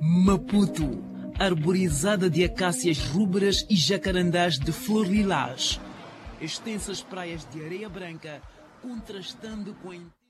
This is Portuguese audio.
Maputo, arborizada de acácias rúberas e jacarandás de flor lilás. Extensas praias de areia branca, contrastando com a